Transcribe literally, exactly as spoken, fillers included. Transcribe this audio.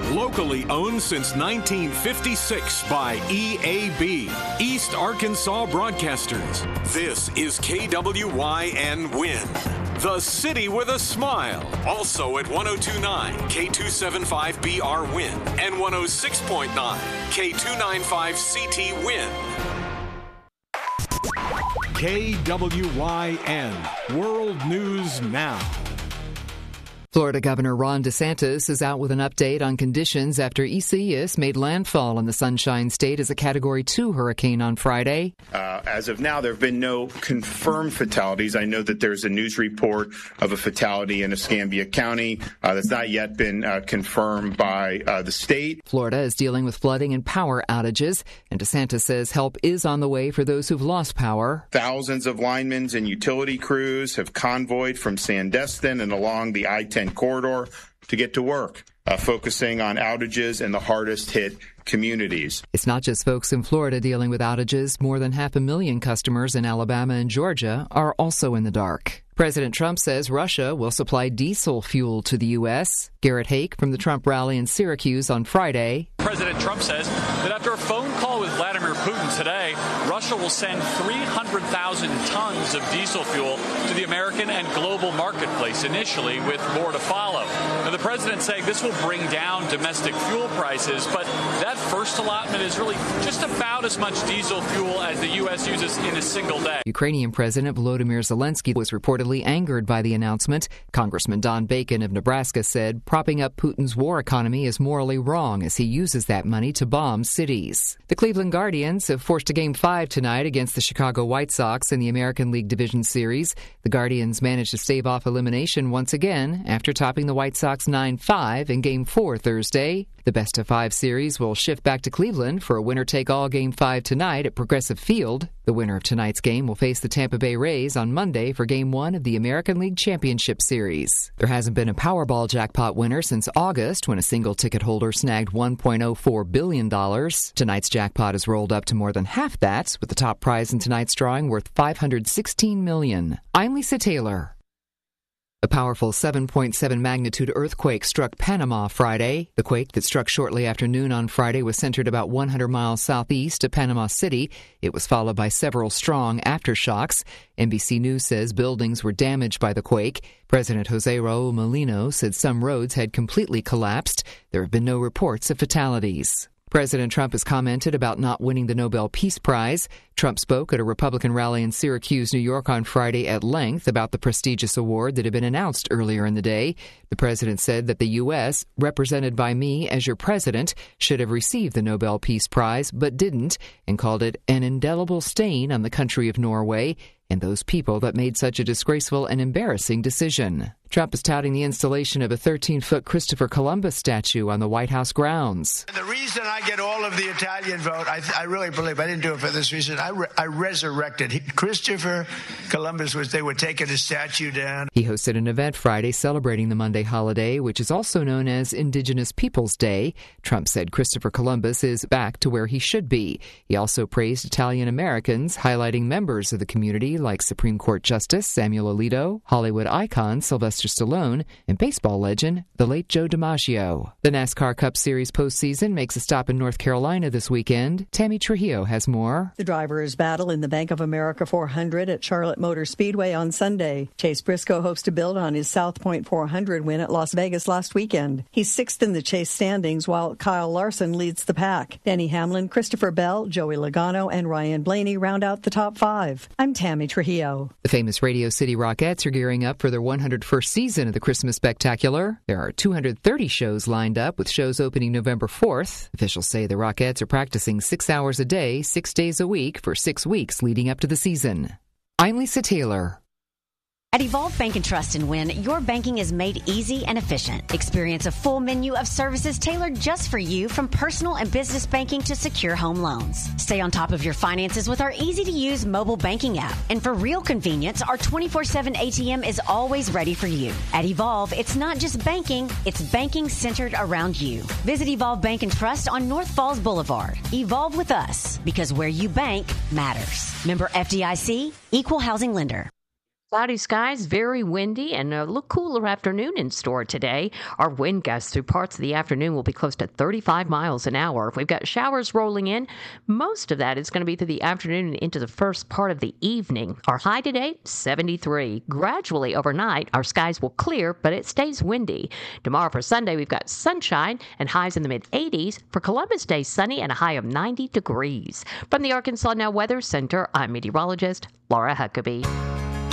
Locally owned since nineteen fifty-six by E A B, East Arkansas Broadcasters. This is K W Y N Win, the city with a smile. Also at one oh two point nine K two seventy-five B R Win and one oh six point nine K two ninety-five C T Win. K W Y N, World News Now. Florida Governor Ron DeSantis is out with an update on conditions after Isaias made landfall in the Sunshine State as a Category two hurricane on Friday. Uh, as of now, there have been no confirmed fatalities. I know that there's a news report of a fatality in Escambia County uh, that's not yet been uh, confirmed by uh, the state. Florida is dealing with flooding and power outages, and DeSantis says help is on the way for those who've lost power. Thousands of linemen and utility crews have convoyed from Sandestin and along the I ten corridor to get to work, uh, focusing on outages in the hardest hit communities. It's not just folks in Florida dealing with outages. More than half a million customers in Alabama and Georgia are also in the dark. President Trump says Russia will supply diesel fuel to the U S. Garrett Hake from the Trump rally in Syracuse on Friday. President Trump says that after a phone call with Vladimir Putin today, Russia will send three hundred thousand tons of diesel fuel to the American and global marketplace initially, with more to follow. Now, the president saying this will bring down domestic fuel prices, but that first allotment is really just about as much diesel fuel as the U S uses in a single day. Ukrainian President Volodymyr Zelensky was reportedly angered by the announcement. Congressman Don Bacon of Nebraska said propping up Putin's war economy is morally wrong as he uses that money to bomb cities. The Cleveland Guardians have forced a Game five tonight against the Chicago White Sox in the American League Division Series. The Guardians managed to stave off elimination once again after topping the White Sox nine five in Game four Thursday. The best-of-five series will shift back to Cleveland for a winner-take-all Game five tonight at Progressive Field. The winner of tonight's game will face the Tampa Bay Rays on Monday for Game one of the American League Championship Series. There hasn't been a Powerball jackpot winner since August, when a single ticket holder snagged one point oh four billion dollars. Tonight's jackpot has rolled up to more than half that, with the top prize in tonight's drawing worth five hundred sixteen million dollars. I'm Lisa Taylor. A powerful seven point seven magnitude earthquake struck Panama Friday. The quake that struck shortly after noon on Friday was centered about one hundred miles southeast of Panama City. It was followed by several strong aftershocks. N B C News says buildings were damaged by the quake. President Jose Raul Molino said some roads had completely collapsed. There have been no reports of fatalities. President Trump has commented about not winning the Nobel Peace Prize. Trump spoke at a Republican rally in Syracuse, New York on Friday at length about the prestigious award that had been announced earlier in the day. The president said that the U S, represented by me as your president, should have received the Nobel Peace Prize, but didn't, and called it an indelible stain on the country of Norway and those people that made such a disgraceful and embarrassing decision. Trump is touting the installation of a thirteen-foot Christopher Columbus statue on the White House grounds. The reason I get all of the Italian vote, I, I really believe, I didn't do it for this reason, I, re- I resurrected. He, Christopher Columbus was, they were taking his statue down. He hosted an event Friday celebrating the Monday holiday, which is also known as Indigenous Peoples Day. Trump said Christopher Columbus is back to where he should be. He also praised Italian Americans, highlighting members of the community like Supreme Court Justice Samuel Alito, Hollywood icon Sylvester Stallone, and baseball legend, the late Joe DiMaggio. The NASCAR Cup Series postseason makes a stop in North Carolina this weekend. Tammy Trujillo has more. The drivers battle in the Bank of America four hundred at Charlotte Motor Speedway on Sunday. Chase Briscoe hopes to build on his South Point four hundred win at Las Vegas last weekend. He's sixth in the Chase standings, while Kyle Larson leads the pack. Denny Hamlin, Christopher Bell, Joey Logano, and Ryan Blaney round out the top five. I'm Tammy Trujillo. The famous Radio City Rockettes are gearing up for their one hundred first season of the Christmas Spectacular. There are two hundred thirty shows lined up, with shows opening November fourth. Officials say the Rockettes are practicing six hours a day, six days a week for six weeks leading up to the season. I'm Lisa Taylor. At Evolve Bank and Trust and Win, your banking is made easy and efficient. Experience a full menu of services tailored just for you, from personal and business banking to secure home loans. Stay on top of your finances with our easy-to-use mobile banking app. And for real convenience, our twenty-four seven A T M is always ready for you. At Evolve, it's not just banking, it's banking centered around you. Visit Evolve Bank and Trust on North Falls Boulevard. Evolve with us, because where you bank matters. Member F D I C, Equal Housing Lender. Cloudy skies, very windy, and a little cooler afternoon in store today. Our wind gusts through parts of the afternoon will be close to thirty-five miles an hour. We've got showers rolling in. Most of that is going to be through the afternoon and into the first part of the evening. Our high today, seventy-three. Gradually overnight, our skies will clear, but it stays windy. Tomorrow for Sunday, we've got sunshine and highs in the mid-eighties. For Columbus Day, sunny and a high of ninety degrees. From the Arkansas Now Weather Center, I'm meteorologist Laura Huckabee.